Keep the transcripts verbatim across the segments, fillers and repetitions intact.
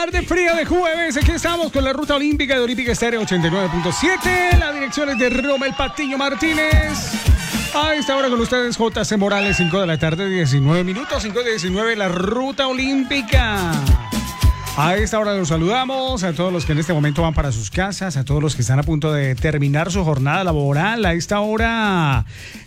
tarde fría de jueves. Aquí estamos con la ruta olímpica de Olímpica Estéreo ochenta y nueve punto siete. La dirección es de Rommel Patiño Martínez. A esta hora con ustedes J C Morales, cinco de la tarde, diecinueve minutos, cinco de diecinueve, la ruta olímpica. A esta hora los saludamos a todos los que en este momento van para sus casas, a todos los que están a punto de terminar su jornada laboral. A esta hora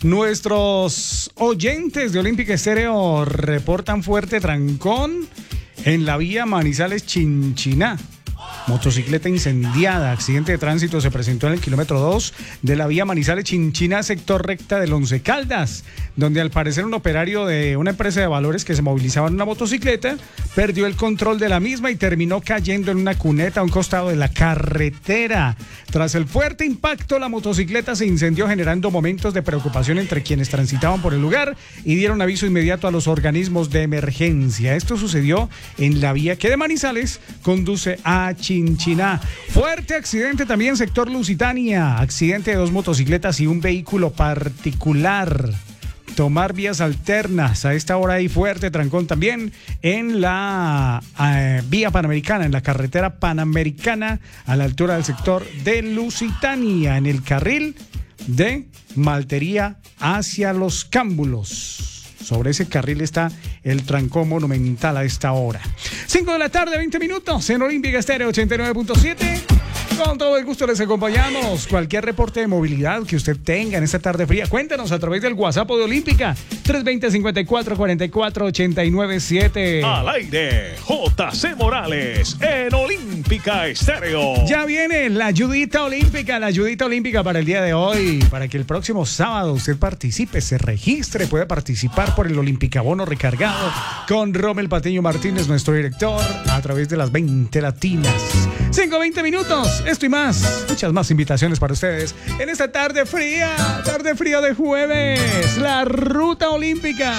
nuestros oyentes de Olímpica Estéreo reportan fuerte trancón en la vía Manizales-Chinchiná. Motocicleta incendiada, accidente de tránsito se presentó en el kilómetro dos de la vía Manizales-Chinchiná, sector recta del Once Caldas, donde al parecer un operario de una empresa de valores que se movilizaba en una motocicleta perdió el control de la misma y terminó cayendo en una cuneta a un costado de la carretera. Tras el fuerte impacto, la motocicleta se incendió, generando momentos de preocupación entre quienes transitaban por el lugar y dieron aviso inmediato a los organismos de emergencia. Esto sucedió en la vía que de Manizales conduce a Chinchiná. Fuerte accidente también sector Lusitania, accidente de dos motocicletas y un vehículo particular. Tomar vías alternas. A esta hora hay fuerte trancón también en la eh, vía Panamericana, en la carretera Panamericana, a la altura del sector de Lusitania, en el carril de Maltería hacia Los Cámbulos. Sobre ese carril está el trancón monumental a esta hora. cinco de la tarde, veinte minutos, en Olímpica Estéreo ochenta y nueve punto siete. Con todo el gusto les acompañamos. Cualquier reporte de movilidad que usted tenga en esta tarde fría, cuéntenos a través del WhatsApp de Olímpica, tres dos cero, cinco cuatro cuatro cuatro, ocho nueve siete. Al aire, J C Morales en Olímpica Estéreo. Ya viene la ayudita olímpica, la ayudita olímpica para el día de hoy, para que el próximo sábado usted participe, se registre, puede participar por el Olímpica Bono recargado con Rommel Patiño Martínez, nuestro director, a través de las veinte latinas. cinco, veinte minutos. Esto y más, muchas más invitaciones para ustedes en esta tarde fría, tarde fría de jueves, la ruta olímpica.